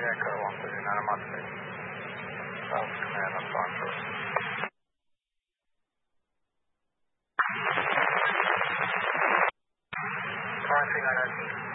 Echo 139, I'm on station. South Command, I'm on first. Car 3919.